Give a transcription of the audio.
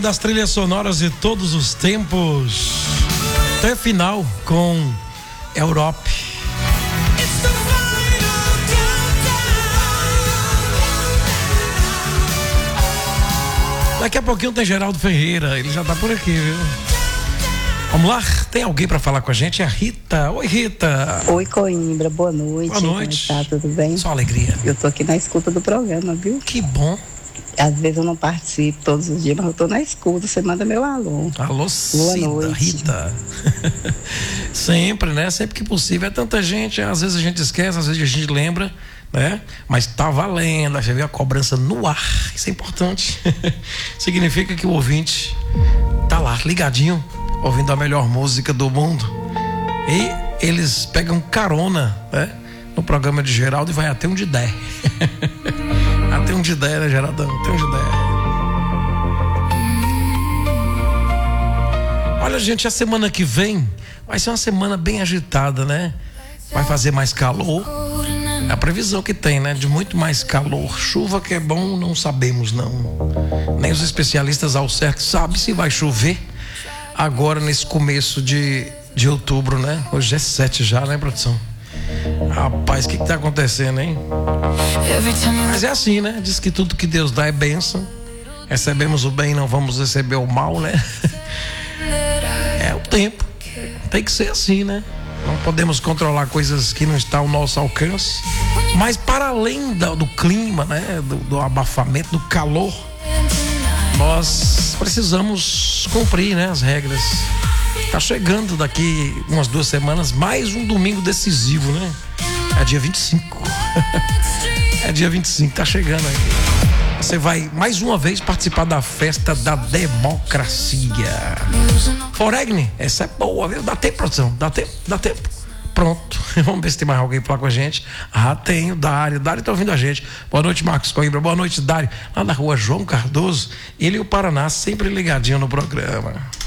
Uma das trilhas sonoras de todos os tempos. Até final com Europe. Daqui a pouquinho tem Geraldo Ferreira, ele já tá por aqui, viu? Vamos lá, tem alguém para falar com a gente? É a Rita. Oi, Rita. Oi, Coimbra, boa noite. Boa noite. Como tá? Tudo bem? Só alegria. Eu tô aqui na escuta do programa, viu? Que bom. Às vezes eu não participo todos os dias, mas eu tô na escuta. Você manda meu alô. Alô, boa Cida, noite. Rita. Sempre, né? Sempre que possível. É tanta gente, às vezes a gente esquece, às vezes a gente lembra, né? Mas tá valendo. Você vê a cobrança no ar. Isso é importante. Significa que o ouvinte tá lá, ligadinho, ouvindo a melhor música do mundo. E eles pegam carona, né? No programa de Geraldo e vai até onde der. Até onde der, né, Geraldão? Até onde der. Olha, gente, a semana que vem vai ser uma semana bem agitada, né? Vai fazer mais calor. É a previsão que tem, né? De muito mais calor. Chuva que é bom, não sabemos, não. Nem os especialistas ao certo sabem se vai chover agora nesse começo de outubro, né? Hoje é 7 já, né, produção? Rapaz, o que tá acontecendo, hein? Mas é assim, né? Diz que tudo que Deus dá é bênção. Recebemos o bem, não vamos receber o mal, né? É o tempo. Tem que ser assim, né? Não podemos controlar coisas que não estão ao nosso alcance. Mas para além do clima, né? Do abafamento, do calor, nós precisamos cumprir, né? As regras. Tá chegando daqui umas 2 semanas mais um domingo decisivo, né? É dia 25. É dia 25, tá chegando aí. Você vai mais uma vez participar da festa da democracia. Foregne, essa é boa, viu? Dá tempo, produção? Dá tempo? Pronto. Vamos ver se tem mais alguém pra falar com a gente. Ah, tem o Dário. Dário tá ouvindo a gente. Boa noite, Marcos Coimbra. Boa noite, Dário. Lá na rua João Cardoso, ele e o Paraná sempre ligadinho no programa.